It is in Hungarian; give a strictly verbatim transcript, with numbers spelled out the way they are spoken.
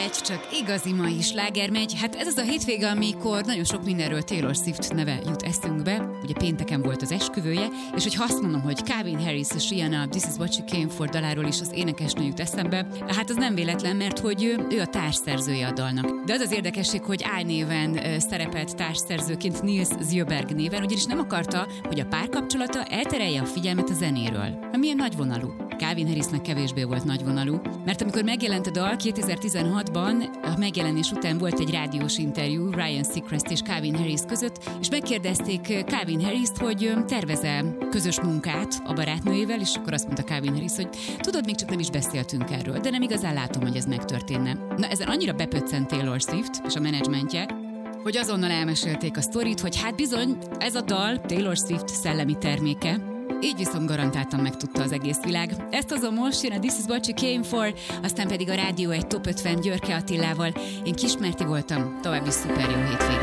egy csak igazi mai sláger megy. Hát ez az a hétvége, amikor nagyon sok mindenről Taylor Swift neve jut eszünkbe. Ugye pénteken volt az esküvője, és hogy ha azt mondom, hogy Calvin Harris és Rihanna This is what you came for daláról is az énekesnő jut eszembe, hát az nem véletlen, mert hogy ő, ő a társszerzője a dalnak. De az az érdekesség, hogy álnéven uh, szerepelt társszerzőként Nils Sjöberg néven, ugyanis nem akarta, hogy a párkapcsolata elterelje a figyelmet a zenéről. Hát milyen nagyvonalú. Calvin Harrisnek kevésbé volt nagyvonalú, mert amikor megjelent a dal kétezer-tizenhatban, a megjelenés után volt egy rádiós interjú Ryan Seacrest és Calvin Harris között, és megkérdezték Calvin Harrist, hogy tervez-e közös munkát a barátnőjével, és akkor azt mondta Calvin Harris, hogy tudod, még csak nem is beszéltünk erről, de nem igazán látom, hogy ez megtörténne. Na, ezen annyira bepöccent Taylor Swift és a menedzsmentje, hogy azonnal elmesélték a sztorit, hogy hát bizony, ez a dal Taylor Swift szellemi terméke, így viszont garantáltan megtudta az egész világ. Ezt azon most jön a This is what you came for, aztán pedig a Rádió egy Top ötven Györke Attilával. Én Kismerti voltam, további szuper jó hétvégét.